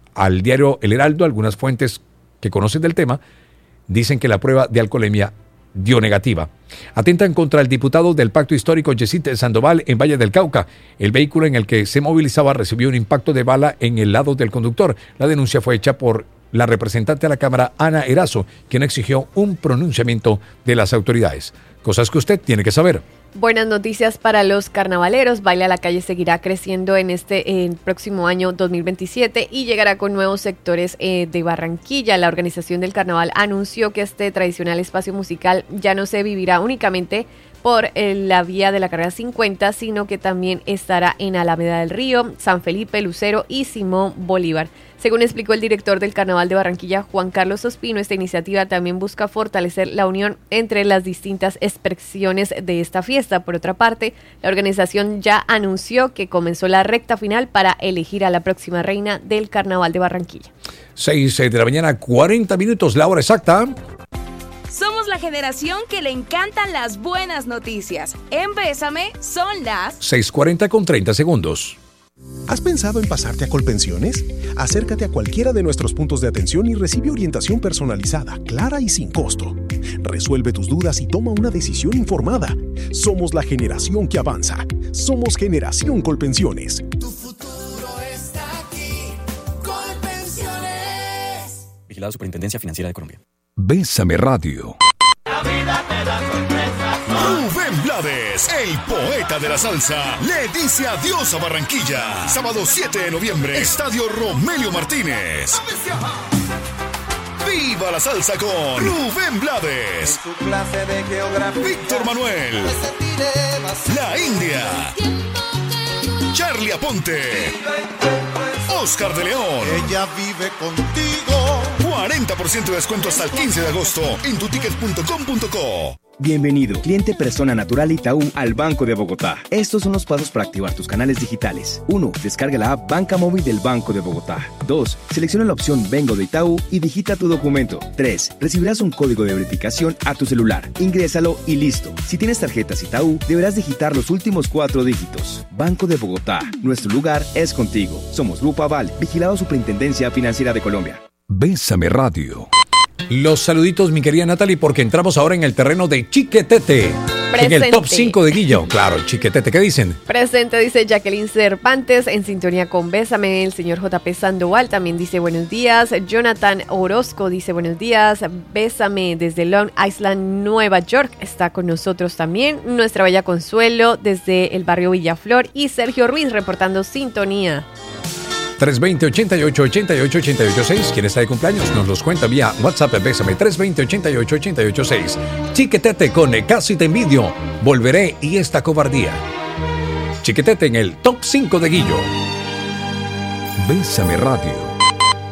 al diario El Heraldo, algunas fuentes que conocen del tema dicen que la prueba de alcoholemia dio negativa. Atentan contra el diputado del Pacto Histórico Yesid Sandoval en Valle del Cauca. El vehículo en el que se movilizaba recibió un impacto de bala en el lado del conductor. La denuncia fue hecha por la representante de la Cámara, Ana Erazo, quien exigió un pronunciamiento de las autoridades. Cosas que usted tiene que saber. Buenas noticias para los carnavaleros. Baile a la Calle seguirá creciendo en el próximo año 2027 y llegará con nuevos sectores de Barranquilla. La organización del carnaval anunció que este tradicional espacio musical ya no se vivirá únicamente por la vía de la carrera 50, sino que también estará en Alameda del Río, San Felipe, Lucero y Simón Bolívar. Según explicó el director del Carnaval de Barranquilla, Juan Carlos Ospino, esta iniciativa también busca fortalecer la unión entre las distintas expresiones de esta fiesta. Por otra parte, la organización ya anunció que comenzó la recta final para elegir a la próxima reina del Carnaval de Barranquilla. 6 de la mañana, 40 minutos, la hora exacta. Somos la generación que le encantan las buenas noticias. En Bésame son las 6:40 con 30 segundos. ¿Has pensado en pasarte a Colpensiones? Acércate a cualquiera de nuestros puntos de atención y recibe orientación personalizada, clara y sin costo. Resuelve tus dudas y toma una decisión informada. Somos la generación que avanza. Somos Generación Colpensiones. Tu futuro está aquí. Colpensiones. Vigilado Superintendencia Financiera de Colombia. Bésame Radio. La vida te da sorpresas. Rubén Blades, el poeta de la salsa, le dice adiós a Barranquilla. Sábado 7 de noviembre, Estadio Romelio Martínez. ¡Viva la salsa con Rubén Blades! En su clase de geografía, Víctor Manuel, La India, Charlie Aponte, Oscar de León. ella vive contigo. 40% de descuento hasta el 15 de agosto en tuticket.com.co. Bienvenido, cliente persona natural Itaú al Banco de Bogotá. Estos son los pasos para activar tus canales digitales. 1. Descarga la app Banca Móvil del Banco de Bogotá. 2. Selecciona la opción Vengo de Itaú y digita tu documento. 3. Recibirás un código de verificación a tu celular. Ingrésalo y listo. Si tienes tarjetas Itaú, deberás digitar los últimos 4 dígitos. Banco de Bogotá. Nuestro lugar es contigo. Somos Grupo Aval, vigilado Superintendencia Financiera de Colombia. Bésame Radio. Los saluditos, mi querida Natalie, porque entramos ahora en el terreno de Chiquetete. Presente. En el top 5 de Guillo. Claro, Chiquetete, ¿qué dicen? Presente, dice Jacqueline Cervantes, en sintonía con Bésame. El señor JP Sandoval también dice buenos días. Jonathan Orozco dice buenos días. Bésame desde Long Island, Nueva York, está con nosotros también. Nuestra bella Consuelo desde el barrio Villaflor. Y Sergio Ruiz reportando sintonía. 320-88-88-886. ¿Quién está de cumpleaños? Nos los cuenta vía WhatsApp. Bésame 320-88-88-886. Chiquetete con Casi te envidio. Volveré y esta cobardía. Chiquetete en el top 5 de Guillo. Bésame Radio.